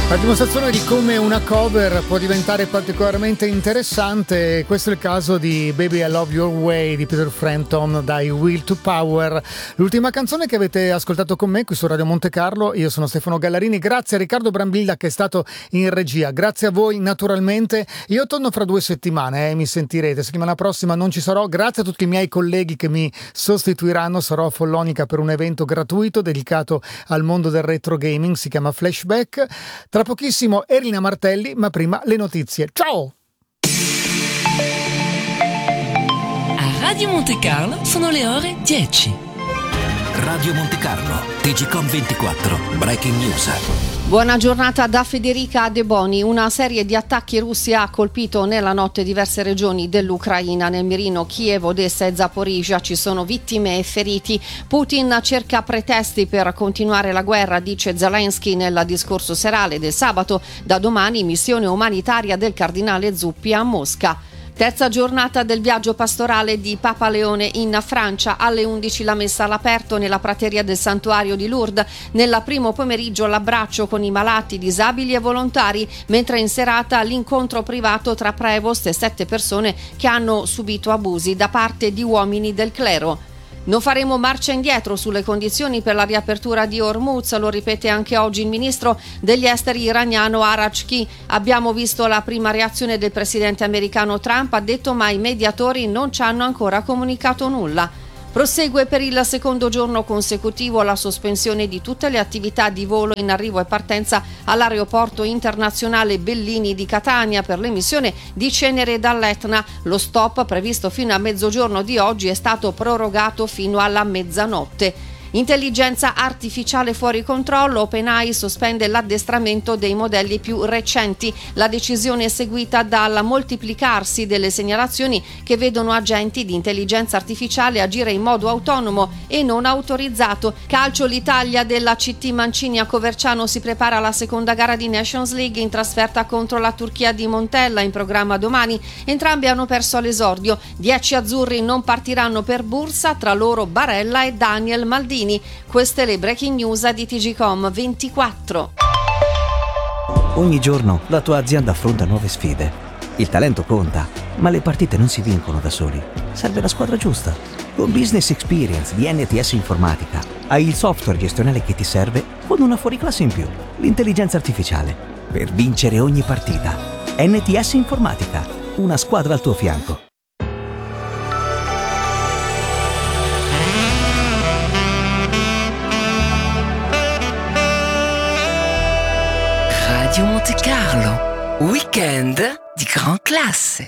La dimostrazione di come una cover può diventare particolarmente interessante. Questo è il caso di Baby I Love Your Way di Peter Frampton dai Will to Power, l'ultima canzone che avete ascoltato con me qui su Radio Monte Carlo. Io sono Stefano Gallarini, grazie a Riccardo Brambilla che è stato in regia, grazie a voi naturalmente. Io torno fra 2 settimane, mi sentirete. Settimana prossima non ci sarò, grazie a tutti i miei colleghi che mi sostituiranno. Sarò a Follonica per un evento gratuito dedicato al mondo del retro gaming, si chiama Flashback. Tra pochissimo Erina Martelli, ma prima le notizie. Ciao! A Radio Monte Carlo sono le ore 10. Radio Monte Carlo, TGcom 24, Breaking News. Buona giornata da Federica De Boni. Una serie di attacchi russi ha colpito nella notte diverse regioni dell'Ucraina. Nel mirino Kiev, Odessa e Zaporizhia ci sono vittime e feriti. Putin cerca pretesti per continuare la guerra, dice Zelensky nel discorso serale del sabato. Da domani missione umanitaria del cardinale Zuppi a Mosca. Terza giornata del viaggio pastorale di Papa Leone in Francia. Alle 11 la messa all'aperto nella prateria del santuario di Lourdes. Nel primo pomeriggio l'abbraccio con i malati, disabili e volontari, mentre in serata l'incontro privato tra prevost e 7 persone che hanno subito abusi da parte di uomini del clero. Non faremo marcia indietro sulle condizioni per la riapertura di Hormuz, lo ripete anche oggi il ministro degli esteri iraniano Arachki. Abbiamo visto la prima reazione del presidente americano Trump, ha detto, ma i mediatori non ci hanno ancora comunicato nulla. Prosegue per il secondo giorno consecutivo la sospensione di tutte le attività di volo in arrivo e partenza all'aeroporto internazionale Bellini di Catania per l'emissione di cenere dall'Etna. Lo stop previsto fino a mezzogiorno di oggi è stato prorogato fino alla mezzanotte. Intelligenza artificiale fuori controllo, OpenAI sospende l'addestramento dei modelli più recenti. La decisione è seguita dal moltiplicarsi delle segnalazioni che vedono agenti di intelligenza artificiale agire in modo autonomo e non autorizzato. Calcio, l'Italia della CT Mancini a Coverciano si prepara alla seconda gara di Nations League in trasferta contro la Turchia di Montella, in programma domani. Entrambi hanno perso all'esordio. 10 azzurri non partiranno per Bursa, tra loro Barella e Daniel Maldini. Queste le breaking news di TGcom 24. Ogni giorno la tua azienda affronta nuove sfide. Il talento conta, ma le partite non si vincono da soli. Serve la squadra giusta. Con Business Experience di NTS Informatica hai il software gestionale che ti serve con una fuoriclasse in più, l'intelligenza artificiale, per vincere ogni partita. NTS Informatica, una squadra al tuo fianco. Radio Monte Carlo, weekend di gran classe.